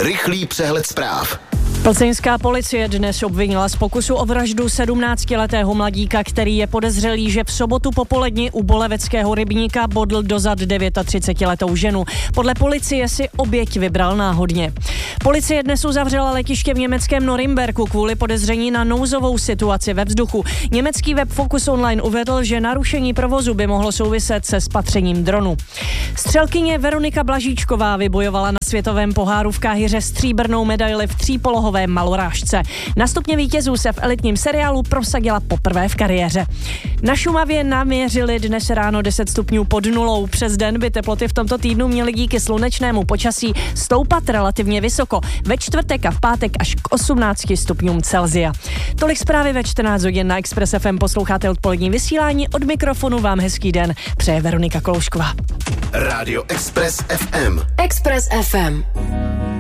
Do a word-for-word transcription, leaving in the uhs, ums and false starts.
Rychlý přehled zpráv. Plzeňská policie dnes obvinila z pokusu o vraždu sedmnáctiletého mladíka, který je podezřelý, že v sobotu popoledni u Boleveckého rybníka bodl do zad třicetidevětiletou ženu. Podle policie si oběť vybral náhodně. Policie dnes uzavřela letiště v německém Norimberku kvůli podezření na nouzovou situaci ve vzduchu. Německý web Focus Online uvedl, že narušení provozu by mohlo souviset se spatřením dronu. Střelkyně Veronika Blažíčková vybojovala na světovém poháru v Káhiře stříbrnou medaili v třípolohové malorážce. Na stupně vítězů se v elitním seriálu prosadila poprvé v kariéře. Na Šumavě naměřili dnes ráno deset stupňů pod nulou. Přes den by teploty v tomto týdnu měly díky slunečnému počasí stoupat relativně vysoko. Ve čtvrtek a v pátek až k osmnácti stupňům Celsia. Tolik zprávy ve čtrnáct hodin na Express F M. Posloucháte odpolední vysílání. Od mikrofonu vám hezký den přeje Veronika Koloušková. Rádio Express F M. Express F M.